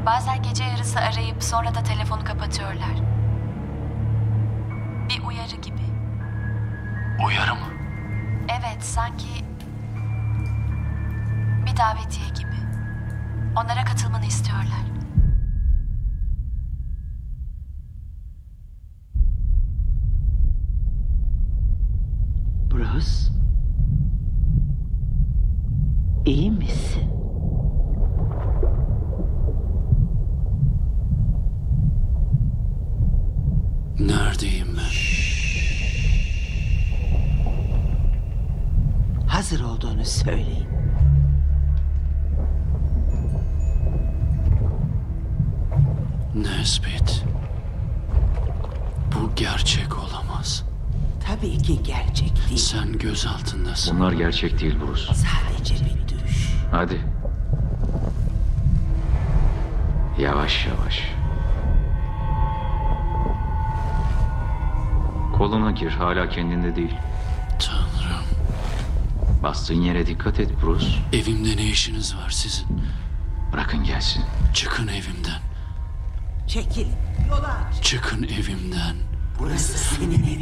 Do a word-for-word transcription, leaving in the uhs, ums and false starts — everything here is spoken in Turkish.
Bazen gece yarısı arayıp sonra da telefonu kapatıyorlar. Bir uyarı gibi. Uyarı mı? Evet, sanki bir davetiye gibi. Onlara katılmanı istiyorlar. Bruce? İyi misin? Neredeyim ben? Hazır olduğunu söyleyin. Nesbit. Bu gerçek olamaz. Tabii ki gerçek değil. Sen gözaltındasın. Bunlar gerçek değil Bruce. Sadece bir düş. Hadi. Yavaş yavaş. Koluna gir, hala kendinde değil. Tanrım. Bastığın yere dikkat et Bruce. Evimde ne işiniz var sizin? Bırakın gelsin. Çıkın evimden. Çekil. Yola aç. Çıkın evimden. Burası senin evin.